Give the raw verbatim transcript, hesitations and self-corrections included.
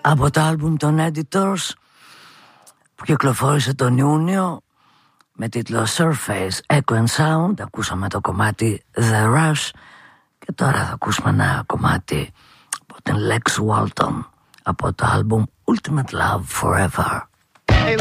από το άλμπουμ των Editors που κυκλοφόρησε τον Ιούνιο με τίτλο Surface Echo and Sound. Ακούσαμε το κομμάτι The Rush και τώρα θα ακούσουμε ένα κομμάτι από την Lex Walton από το άλμπουμ Ultimate Love Forever.